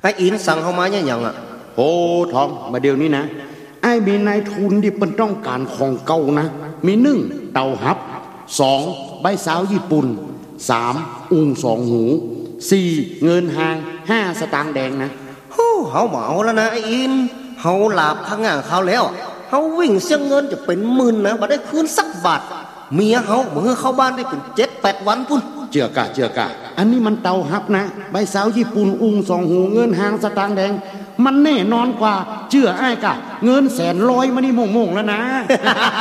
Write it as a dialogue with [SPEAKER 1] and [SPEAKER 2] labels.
[SPEAKER 1] อ้อินสั่งเข้ามาเนี่ยยังอ่ะ
[SPEAKER 2] โอ้ทองมาเดี๋ยวนี้นะไอ้มีนายทุนที่เป็นต้องการของเก่านะมี1เต่าฮับ2ใบสาวญี่ปุ่น3อุ้ง2หู4เงินหาง5สตางค์แดงนะ
[SPEAKER 1] เฮาเหมาแล้วนะไอ้อินเฮาหลาบข้างงานเขาแล้วเฮาวิ่งเสียเงินจะเป็นหมื่นนะบ่ได้คืนสักบาทเมียเฮาเมื่อเข้าบ้านได้เป็น7-8 วันพุ่น
[SPEAKER 2] เจือกะอันนี้มันเต่าฮับนะใบสาวญี่ปุ่นอุ้ง2หูเงินหางสตางค์แดงมันแน่นอนกว่าเชื่อไอ้กะเงิน100,000มานี่โมงๆแล้วนะ